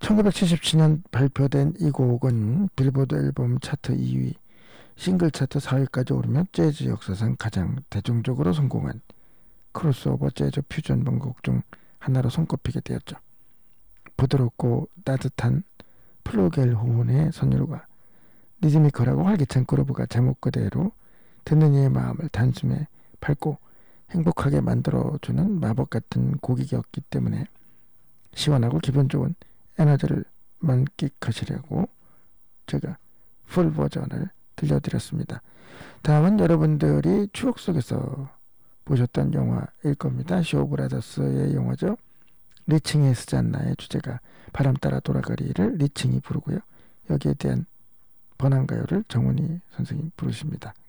1977년 발표된 이 곡은 빌보드 앨범 차트 2위, 싱글 차트 4위까지 오르며 재즈 역사상 가장 대중적으로 성공한 크로스오버 재즈 퓨전 번곡 중 하나로 손꼽히게 되었죠. 부드럽고 따뜻한 플루겔 호혼의 선율과 리즈미컬하고 활기찬 그루브가 제목 그대로 듣는 이의 마음을 단숨에 밝고 행복하게 만들어주는 마법 같은 곡이었기 때문에 시원하고 기분 좋은 에너지를 만끽하시려고 제가 풀 버전을 들려드렸습니다. 다음은 여러분들이 추억 속에서 보셨던 영화일 겁니다. 쇼 브라더스의 영화죠. 리칭의 스잔나의 주제가 바람 따라 돌아가리를 리칭이 부르고요. 여기에 대한 번안가요를 정훈이 선생님 부르십니다.